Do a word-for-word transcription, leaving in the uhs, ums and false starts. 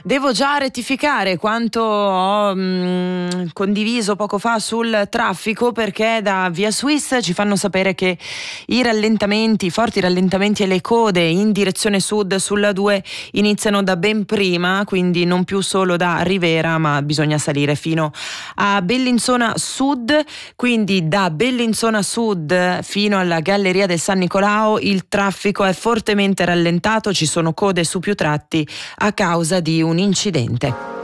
Devo già rettificare quanto ho mh, condiviso poco fa sul traffico, perché da Via Swiss ci fanno sapere che i rallentamenti, i forti rallentamenti e le code in direzione sud sulla due iniziano da ben prima, quindi non più solo da Rivera, ma bisogna salire fino a Bellinzona Sud. Quindi da Bellinzona Sud fino alla Galleria del San Nicolao il traffico è fortemente rallentato, ci sono code su più tratti a causa di un incidente.